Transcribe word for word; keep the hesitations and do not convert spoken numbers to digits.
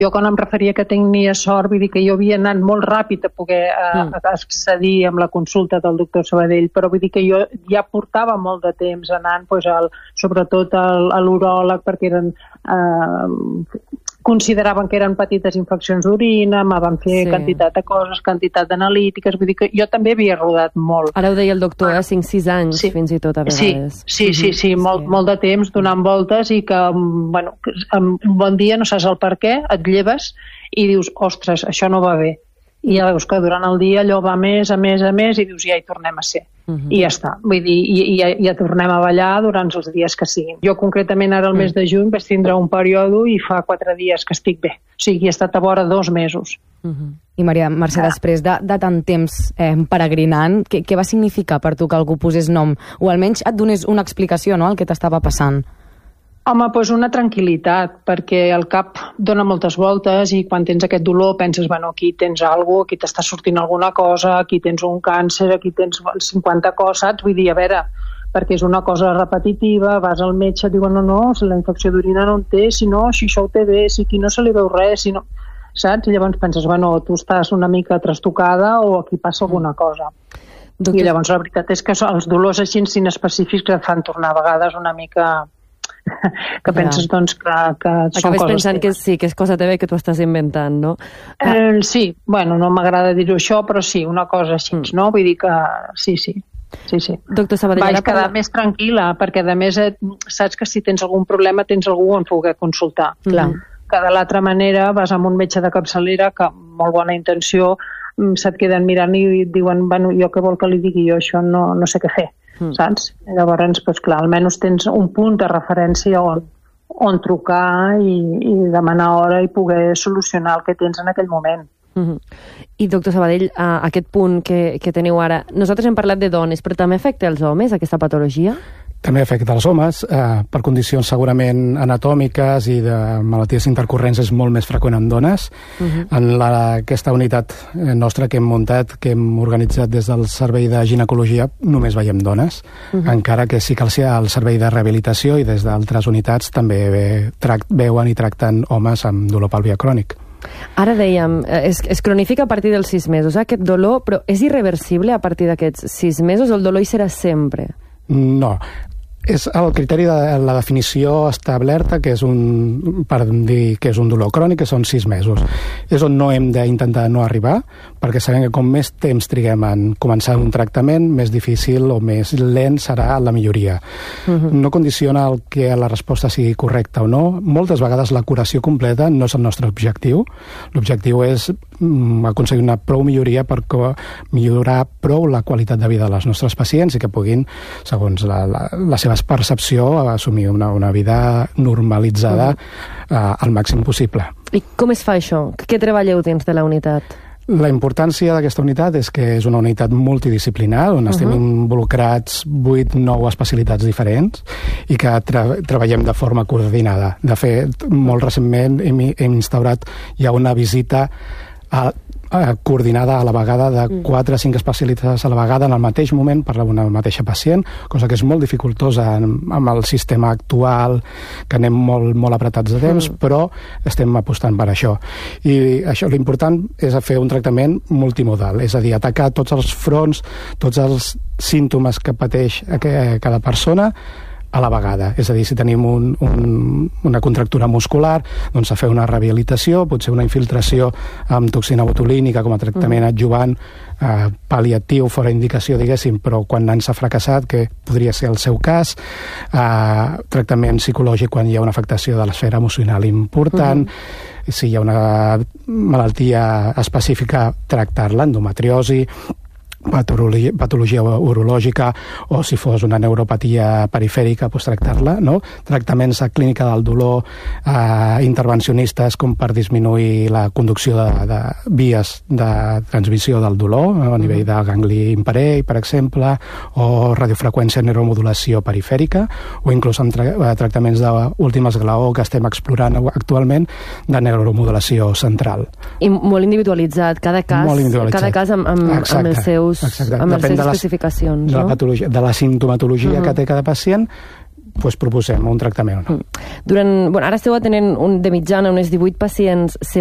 Jo quan em referia que tenia sort, vull dir que jo havia anat molt ràpid a poder uh, mm. accedir amb la consulta del doctor Sabadell, però vull dir que jo ja portava molt de temps anant, doncs, al, sobretot al, a l'uròleg, perquè eren, eh, consideraven que eren petites infeccions d'orina, me van fer sí. quantitat de coses, quantitat d'analítiques, vull dir que jo també havia rodat molt. Ara ho deia el doctor, eh? cinc sis anys, sí. fins i tot a vegades. Sí, sí, sí, sí, molt, sí. molt de temps donant voltes i que, bueno, un bon dia no saps el per què, et lleves i dius, ostres, això no va bé. I ja veus que durant el dia allò va més, a més, a més, i dius, ja hi tornem a ser. Uh -huh. I ja està. Vull dir, i, i ja, ja tornem a ballar durant els dies que siguin. Jo concretament ara el mes de juny vaig tindre un període i fa quatre dies que estic bé. O sigui, he estat a vora dos mesos. Uh -huh. I Maria, Mercè, ah. després de, de tant temps eh, peregrinant, què, què va significar per tu que algú posés nom? O almenys et donés una explicació, no?, al que t'estava passant? Home, doncs una tranquil·litat, perquè el cap dona moltes voltes i quan tens aquest dolor penses, bueno, aquí tens alguna cosa, aquí t'està sortint alguna cosa, aquí tens un càncer, aquí tens cinquanta coses, saps? Vull dir, a veure, perquè és una cosa repetitiva, vas al metge, diuen, no, no, si la infecció d'orina no en té, si no, si això ho té bé, si aquí no se li veu res, si no... Saps? I llavors penses, bueno, tu estàs una mica trastocada o aquí passa alguna cosa. Doctor... I llavors la veritat és que els dolors així inespecífics et fan tornar a vegades una mica... que penses, ja. doncs, que, que són Acabes coses pensant que sí, que és cosa teva que tu estàs inventant, no? Eh, sí, bueno, no m'agrada dir-ho això, però sí, una cosa així, mm. no? Vull dir que sí, sí. Sí, sí. Doctor Sabadell, vaig quedar parla... més tranquil·la, perquè a més et, saps que si tens algun problema tens algú on poder consultar. Clar. Que de l'altra manera vas amb un metge de capçalera que, amb molt bona intenció, se't queden mirant i et diuen, bueno, jo què vol que li digui jo, això no, no sé què fer. Mm. Saps? Llavors, doncs clar, almenys tens un punt de referència on, on trucar i, i demanar hora i poder solucionar el que tens en aquell moment. Mm-hmm. I doctor Sabadell, uh, aquest punt que, que teniu ara, nosaltres hem parlat de dones, però també afecta els homes, aquesta patologia? També afecta els homes, eh, per condicions segurament anatòmiques i de malalties intercorrents és molt més freqüent en dones. Uh-huh. En la, aquesta unitat nostra que hem muntat, que hem organitzat des del Servei de Ginecologia, només veiem dones, uh-huh. encara que sí que el Servei de Rehabilitació i des d'altres unitats també ve, tract, veuen i tracten homes amb dolor pàlvic crònic. Ara dèiem, es, es cronifica a partir dels sis mesos, eh, aquest dolor, però és irreversible a partir d'aquests sis mesos o el dolor hi serà sempre? No, és el criteri de la definició establerta, que és un, per dir que és un dolor crònic, que són sis mesos. És on no hem d'intentar no arribar, perquè sabem que com més temps triguem en començar un tractament, més difícil o més lent serà la milloria. Uh-huh. No condiciona el que la resposta sigui correcta o no. Moltes vegades la curació completa no és el nostre objectiu. L'objectiu és mm, aconseguir una prou milloria per millorar prou la qualitat de vida dels nostres pacients i que puguin, segons la, la, la seva percepció, assumir una, una vida normalitzada uh-huh. eh, al màxim possible. I com es fa això? Què treballeu dins de la unitat? La importància d'aquesta unitat és que és una unitat multidisciplinar on uh-huh. estem involucrats vuit, nou especialitats diferents i que tra- treballem de forma coordinada. De fet, molt recentment hem, hem instaurat ja una visita a coordinada a la vegada de quatre a cinc especialistes a la vegada en el mateix moment per a una mateixa pacient, cosa que és molt dificultosa amb el sistema actual, que anem molt, molt apretats de temps, mm. però estem apostant per això. I això, l'important és fer un tractament multimodal, és a dir, atacar tots els fronts, tots els símptomes que pateix cada persona a la vegada. És a dir, si tenim un, un, una contractura muscular, doncs a fer una rehabilitació, potser una infiltració amb toxina botulínica com a tractament mm. adjuvant, eh, pal·liatiu, fora indicació, diguéssim, però quan s'ha fracassat, que podria ser el seu cas, eh, tractament psicològic quan hi ha una afectació de l'esfera emocional important, mm. si hi ha una malaltia específica, tractar-la, endometriosi, patologia, patologia urològica o si fos una neuropatia perifèrica, doncs tractar-la, no? Tractaments a clínica del dolor eh, intervencionistes com per disminuir la conducció de, de vies de transmissió del dolor a nivell de gangli imparell, per exemple, o radiofreqüència neuromodulació perifèrica, o inclús amb tra tractaments d'últim esglaó que estem explorant actualment de neuromodulació central. I molt individualitzat, cada cas, individualitzat. Cada cas amb, amb, amb els seus Exacte. amb les seves de les, especificacions, de no? La patologia, de la simptomatologia uh-huh. que té cada pacient, pues, proposem un tractament o no. Durant, bueno, ara esteu atenent un, de mitjana unes divuit pacients